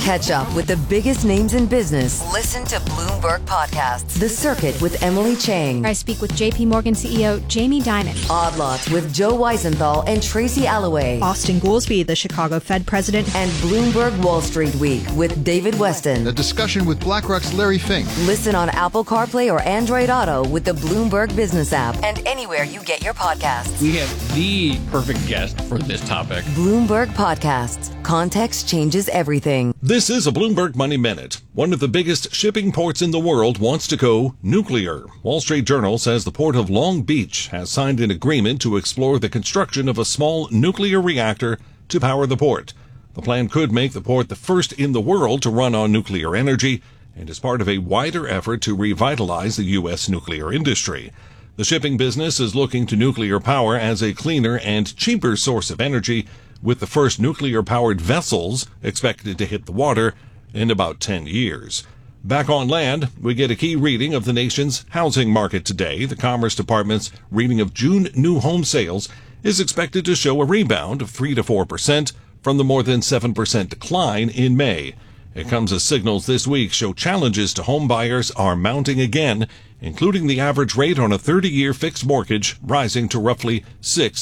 Catch up with the biggest names in business. Listen to Bloomberg Podcasts. The Circuit with Emily Chang. I speak with JP Morgan CEO Jamie Dimon. Odd Lots with Joe Weisenthal and Tracy Alloway. Austin Goolsbee, the Chicago Fed president. And Bloomberg Wall Street Week with David Weston. A discussion with BlackRock's Larry Fink. Listen on Apple CarPlay or Android Auto with the Bloomberg Business app and anywhere you get your podcasts. We have the perfect guest for this topic. Bloomberg Podcasts. Context changes everything. This is a Bloomberg Money Minute. One of the biggest shipping ports in the world wants to go nuclear. Wall Street Journal says the port of Long Beach has signed an agreement to explore the construction of a small nuclear reactor to power the port. The plan could make the port the first in the world to run on nuclear energy and is part of a wider effort to revitalize the U.S. nuclear industry. The shipping business is looking to nuclear power as a cleaner and cheaper source of energy, with the first nuclear-powered vessels expected to hit the water in about 10 years. Back on land, we get a key reading of the nation's housing market today. The Commerce Department's reading of June new home sales is expected to show a rebound of 3 to 4% from the more than 7% decline in May. It comes as signals this week show challenges to home buyers are mounting again, including the average rate on a 30-year fixed mortgage rising to roughly 6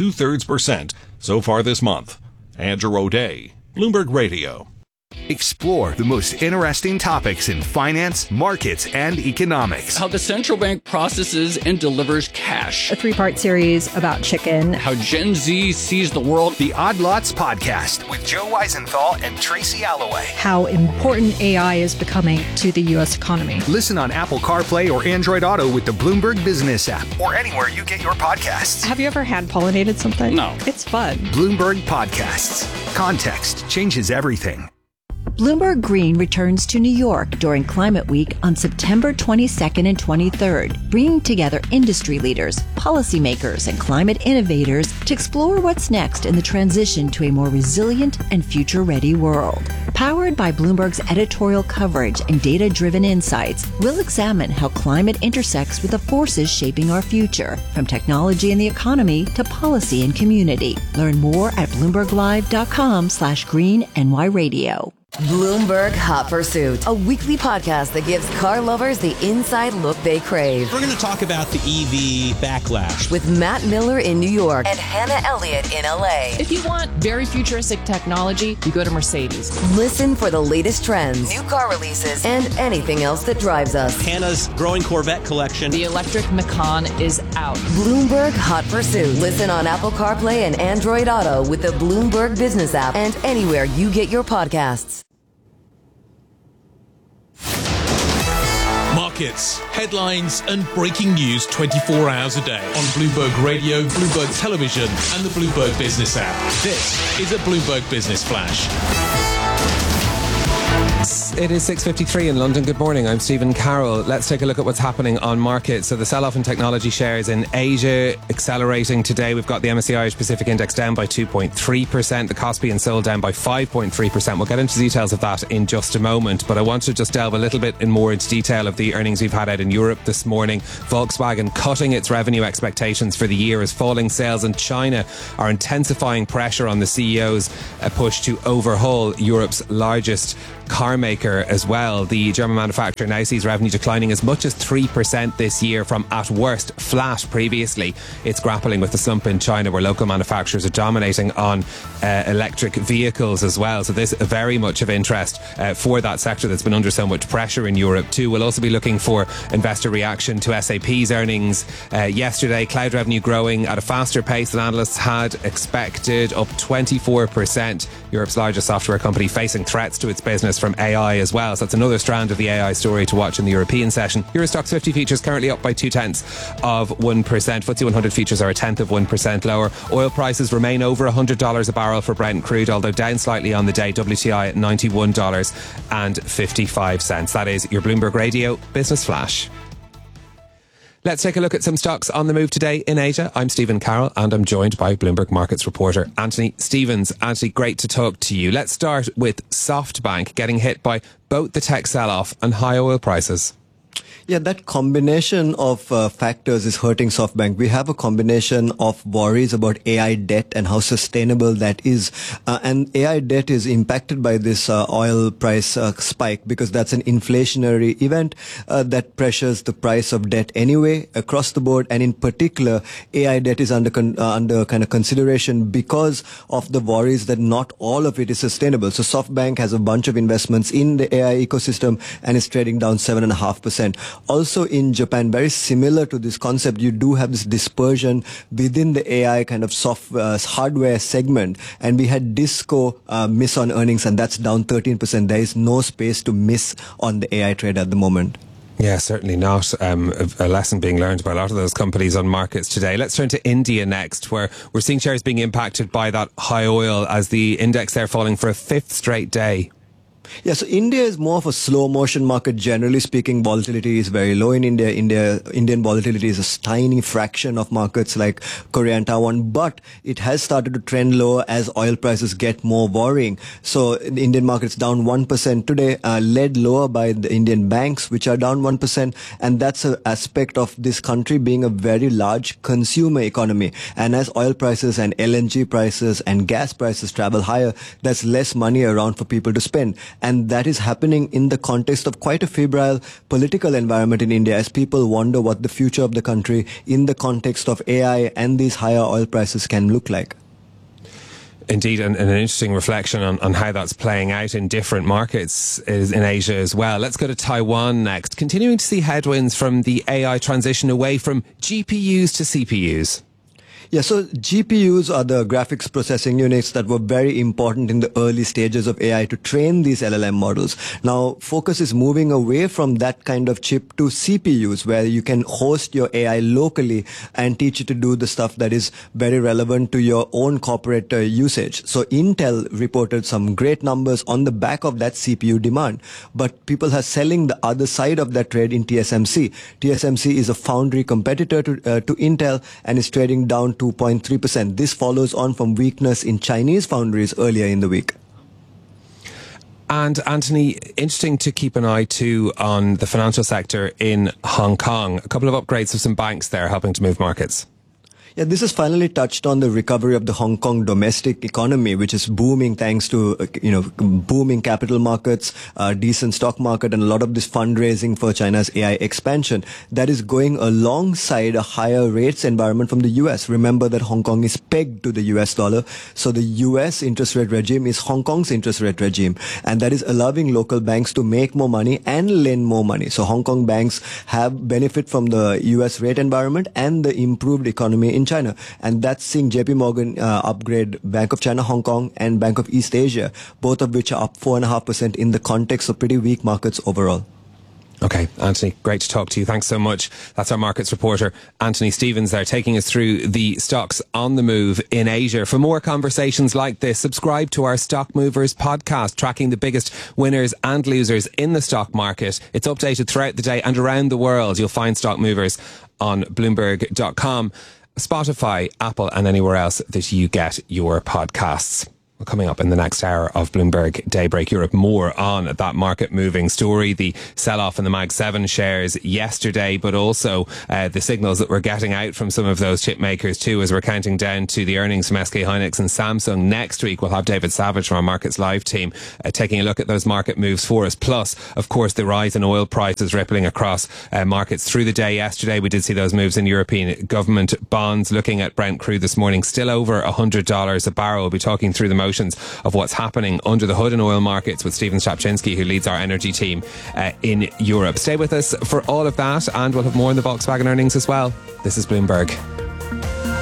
2/3% so far this month. Andrew O'Day, Bloomberg Radio. Explore the most interesting topics in finance, markets, and economics. How the central bank processes and delivers cash. A 3-part series about chicken. How Gen Z sees the world. The Odd Lots Podcast with Joe Weisenthal and Tracy Alloway. How important AI is becoming to the U.S. economy. Listen on Apple CarPlay or Android Auto with the Bloomberg Business app or anywhere you get your podcasts. Have you ever hand-pollinated something? No. It's fun. Bloomberg Podcasts. Context changes everything. Bloomberg Green returns to New York during Climate Week on September 22nd and 23rd, bringing together industry leaders, policymakers, and climate innovators to explore what's next in the transition to a more resilient and future-ready world. Powered by Bloomberg's editorial coverage and data-driven insights, we'll examine how climate intersects with the forces shaping our future, from technology and the economy to policy and community. Learn more at BloombergLive.com/GreenNY Radio. Bloomberg Hot Pursuit, a weekly podcast that gives car lovers the inside look they crave. We're going to talk about the EV backlash with Matt Miller in New York and Hannah Elliott in LA. If you want very futuristic technology, you go to Mercedes. Listen for the latest trends, new car releases, and anything else that drives us. Hannah's growing Corvette collection. The electric Macan is out. Bloomberg Hot Pursuit. Listen on Apple CarPlay and Android Auto with the Bloomberg Business app and anywhere you get your podcasts. Markets, headlines, and breaking news 24 hours a day on Bloomberg Radio, Bloomberg Television, and the Bloomberg Business app. This is a Bloomberg Business Flash. It is 6:53 in London. Good morning. I'm Stephen Carroll. Let's take a look at what's happening on markets. So the sell-off in technology shares in Asia accelerating today. We've got the MSCI Irish Pacific Index down by 2.3%. The Kospi and Seoul down by 5.3%. We'll get into details of that in just a moment. But I want to just delve a little bit more into detail of the earnings we've had out in Europe this morning. Volkswagen cutting its revenue expectations for the year as falling sales in China are intensifying pressure on the CEO's push to overhaul Europe's largest car maker as well. The German manufacturer now sees revenue declining as much as 3% this year from at worst flat previously. It's grappling with the slump in China where local manufacturers are dominating on electric vehicles as well. So this very much of interest for that sector that's been under so much pressure in Europe too. We'll also be looking for investor reaction to SAP's earnings yesterday. Cloud revenue growing at a faster pace than analysts had expected, up 24%. Europe's largest software company facing threats to its business from AI as well. So that's another strand of the AI story to watch in the European session. Eurostoxx 50 futures currently up by 0.2%. FTSE 100 futures are 0.1% lower. Oil prices remain over $100 a barrel for Brent crude, although down slightly on the day. WTI at $91.55. That is your Bloomberg Radio Business Flash. Let's take a look at some stocks on the move today in Asia. I'm Stephen Carroll and I'm joined by Bloomberg Markets reporter Anthony Stevens. Anthony, great to talk to you. Let's start with SoftBank getting hit by both the tech sell-off and high oil prices. Yeah, that combination of factors is hurting SoftBank. We have a combination of worries about AI debt and how sustainable that is. And AI debt is impacted by this oil price spike because that's an inflationary event that pressures the price of debt anyway across the board. And in particular, AI debt is under kind of consideration because of the worries that not all of it is sustainable. So SoftBank has a bunch of investments in the AI ecosystem and is trading down 7.5%. Also in Japan, very similar to this concept, you do have this dispersion within the AI kind of hardware segment. And we had Disco miss on earnings, and that's down 13%. There is no space to miss on the AI trade at the moment. Yeah, certainly not. A lesson being learned by a lot of those companies on markets today. Let's turn to India next, where we're seeing shares being impacted by that high oil as the index there falling for a fifth straight day. Yeah, so India is more of a slow motion market. Generally speaking, volatility is very low in India. Indian volatility is a tiny fraction of markets like Korea and Taiwan, but it has started to trend lower as oil prices get more worrying. So the Indian market's down 1% today, led lower by the Indian banks, which are down 1%. And that's an aspect of this country being a very large consumer economy. And as oil prices and LNG prices and gas prices travel higher, there's less money around for people to spend. And that is happening in the context of quite a febrile political environment in India as people wonder what the future of the country in the context of AI and these higher oil prices can look like. Indeed, and an interesting reflection on how that's playing out in different markets is in Asia as well. Let's go to Taiwan next. Continuing to see headwinds from the AI transition away from GPUs to CPUs. Yeah, so GPUs are the graphics processing units that were very important in the early stages of AI to train these LLM models. Now, focus is moving away from that kind of chip to CPUs, where you can host your AI locally and teach it to do the stuff that is very relevant to your own corporate usage. So Intel reported some great numbers on the back of that CPU demand, but people are selling the other side of that trade in TSMC. TSMC is a foundry competitor to Intel and is trading down 2.3%. This follows on from weakness in Chinese foundries earlier in the week. And Anthony, interesting to keep an eye too on the financial sector in Hong Kong. A couple of upgrades of some banks there helping to move markets. Yeah, this has finally touched on the recovery of the Hong Kong domestic economy, which is booming thanks to, booming capital markets, decent stock market, and a lot of this fundraising for China's AI expansion. That is going alongside a higher rates environment from the US. Remember that Hong Kong is pegged to the US dollar. So the US interest rate regime is Hong Kong's interest rate regime. And that is allowing local banks to make more money and lend more money. So Hong Kong banks have benefit from the US rate environment and the improved economy in China. And that's seeing JP Morgan upgrade Bank of China Hong Kong and Bank of East Asia, both of which are up 4.5% in the context of pretty weak markets overall. Okay, Anthony, great to talk to you. Thanks so much. That's our markets reporter, Anthony Stevens there, taking us through the stocks on the move in Asia. For more conversations like this, subscribe to our Stock Movers podcast, tracking the biggest winners and losers in the stock market. It's updated throughout the day and around the world. You'll find Stock Movers on Bloomberg.com, Spotify, Apple, and anywhere else that you get your podcasts. Coming up in the next hour of Bloomberg Daybreak Europe, more on that market moving story, the sell-off in the Mag 7 shares yesterday, but also the signals that we're getting out from some of those chip makers too, as we're counting down to the earnings from SK Hynix and Samsung next week. We'll have David Savage from our Markets Live team taking a look at those market moves for us. Plus, of course, the rise in oil prices rippling across markets through the day yesterday. We did see those moves in European government bonds. Looking at Brent crude this morning, still over $100 a barrel. We'll be talking through the motions of what's happening under the hood in oil markets with Stephen Shapchinsky, who leads our energy team in Europe. Stay with us for all of that, and we'll have more in the Volkswagen earnings as well. This is Bloomberg.